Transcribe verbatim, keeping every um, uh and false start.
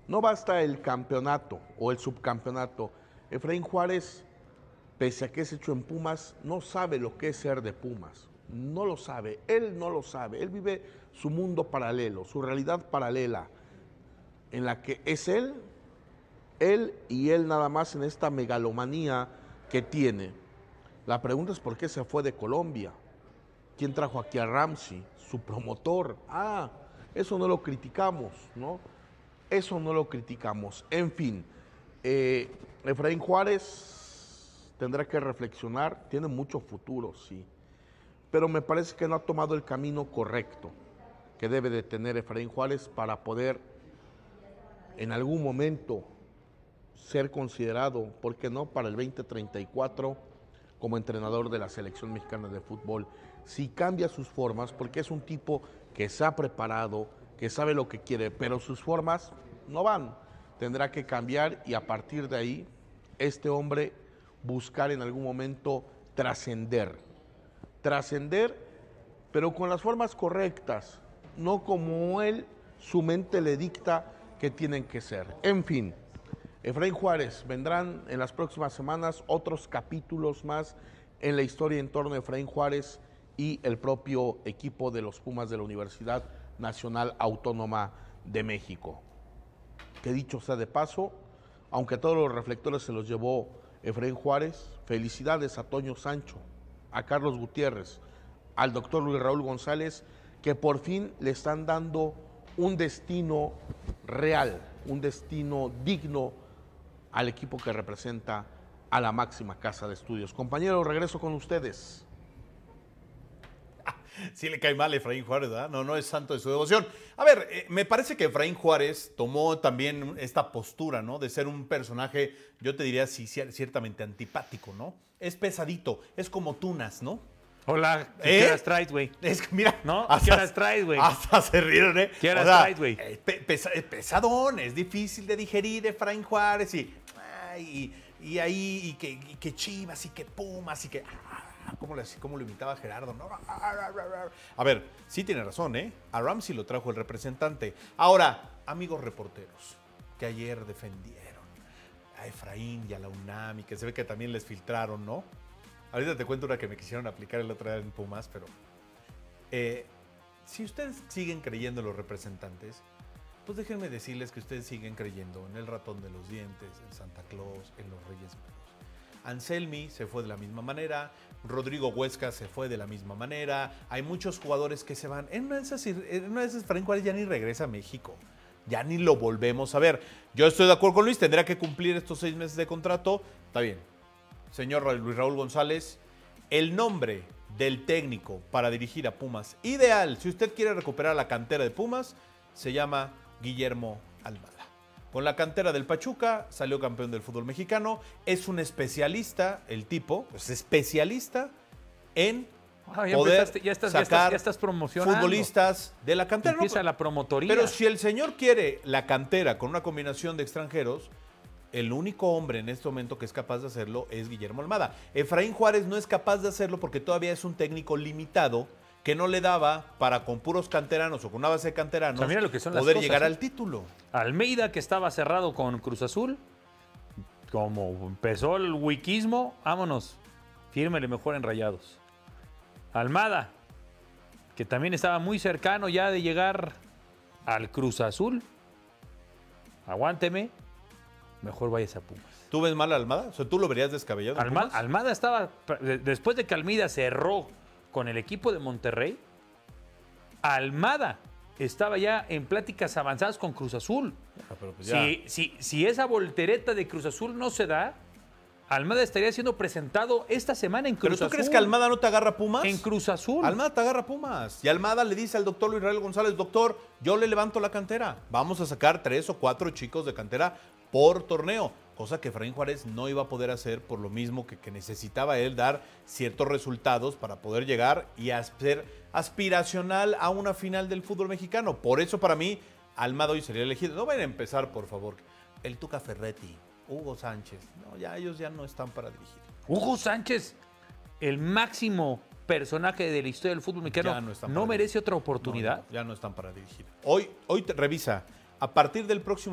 No basta el campeonato o el subcampeonato. Efraín Juárez, pese a que es hecho en Pumas, no sabe lo que es ser de Pumas. No lo sabe, él no lo sabe. Él vive su mundo paralelo, su realidad paralela, en la que es él, él y él nada más en esta megalomanía que tiene. La pregunta es por qué se fue de Colombia. ¿Quién trajo aquí a Ramsey? Su promotor. Ah, eso no lo criticamos, ¿no? Eso no lo criticamos. En fin, eh, Efraín Juárez tendrá que reflexionar. Tiene mucho futuro, sí. Pero me parece que no ha tomado el camino correcto que debe de tener Efraín Juárez para poder en algún momento ser considerado, ¿por qué no?, para el veinte treinta y cuatro como entrenador de la selección mexicana de fútbol. Si cambia sus formas, porque es un tipo que se ha preparado, que sabe lo que quiere, pero sus formas no van. Tendrá que cambiar y a partir de ahí, este hombre buscar en algún momento trascender. Trascender, pero con las formas correctas, no como él, su mente le dicta que tienen que ser. En fin, Efraín Juárez, vendrán en las próximas semanas otros capítulos más en la historia en torno a Efraín Juárez y el propio equipo de los Pumas de la Universidad Nacional Autónoma de México. Que dicho sea de paso, aunque todos los reflectores se los llevó Efraín Juárez, felicidades a Toño Sancho, a Carlos Gutiérrez, al doctor Luis Raúl González, que por fin le están dando un destino real, un destino digno al equipo que representa a la máxima casa de estudios. Compañeros, regreso con ustedes. Sí le cae mal a Efraín Juárez, ¿verdad? No, no es santo de su devoción. A ver, eh, me parece que Efraín Juárez tomó también esta postura, ¿no? De ser un personaje, yo te diría, sí, ciertamente antipático, ¿no? Es pesadito, es como Tunas, ¿no? Hola, ¿Eh? ¿qué horas traes, güey? Es que mira, ¿No? hasta, ¿Qué horas traes, güey? Hasta se rieron, ¿eh? ¿Qué horas o sea, traes, güey? eh, pe pesa pesadón, es difícil de digerir Efraín Juárez y, ay, y, y ahí, y que, y que Chivas, y que Pumas, y que... ¿Cómo, le, ¿Cómo lo imitaba Gerardo? ¿No? A ver, sí tiene razón, ¿eh? A Ramsey lo trajo el representante. Ahora, amigos reporteros, que ayer defendieron a Efraín y a la UNAM y que se ve que también les filtraron, ¿no? Ahorita te cuento una que me quisieron aplicar el otro día en Pumas, pero... Eh, si ustedes siguen creyendo en los representantes, pues déjenme decirles que ustedes siguen creyendo en el ratón de los dientes, en Santa Claus, en los Reyes Magos. Anselmi se fue de la misma manera, Rodrigo Huesca se fue de la misma manera, hay muchos jugadores que se van. En una de esas, en una de esas Efraín Juárez ya ni regresa a México, ya ni lo volvemos a ver. Yo estoy de acuerdo con Luis, tendrá que cumplir estos seis meses de contrato, está bien. Señor Luis Raúl González, el nombre del técnico para dirigir a Pumas ideal, si usted quiere recuperar la cantera de Pumas, se llama Guillermo Almada. Con la cantera del Pachuca, salió campeón del fútbol mexicano, es un especialista, el tipo, es especialista en Ah, ya poder empezaste, ya estás, sacar ya estás, ya estás promocionando. futbolistas de la cantera. Empieza No, la promotoría. pero si el señor quiere la cantera con una combinación de extranjeros, el único hombre en este momento que es capaz de hacerlo es Guillermo Almada. Efraín Juárez no es capaz de hacerlo porque todavía es un técnico limitado que no le daba para con puros canteranos o con una base de canteranos, O sea, mira lo que son las poder cosas, llegar ¿eh? al título. Almeida, que estaba cerrado con Cruz Azul, como empezó el wikismo, vámonos, fírmele mejor en Rayados. Almada, que también estaba muy cercano ya de llegar al Cruz Azul, aguánteme, mejor vayas a Pumas. ¿Tú ves mal a Almada? O sea, ¿tú lo verías descabellado? en Alma, Pumas? Almada estaba, después de que Almeida cerró con el equipo de Monterrey, Almada estaba ya en pláticas avanzadas con Cruz Azul. Ah, pero pues ya. Si, si, si esa voltereta de Cruz Azul no se da, Almada estaría siendo presentado esta semana en Cruz ¿Pero tú Azul. crees que Almada no te agarra Pumas? En Cruz Azul. Almada te agarra Pumas. Y Almada le dice al doctor Luis Raúl González, doctor, yo le levanto la cantera. Vamos a sacar tres o cuatro chicos de cantera por torneo. Cosa que Efraín Juárez no iba a poder hacer por lo mismo que, que necesitaba él dar ciertos resultados para poder llegar y ser aspiracional a una final del fútbol mexicano. Por eso para mí, Almada hoy sería elegido. No vayan a empezar, por favor. El Tuca Ferretti, Hugo Sánchez. No, ya ellos ya no están para dirigir. Hugo Sánchez, el máximo personaje de la historia del fútbol mexicano, Ya no están ¿no para merece dirigir. otra oportunidad? No, no, ya no están para dirigir. Hoy, hoy te, revisa, a partir del próximo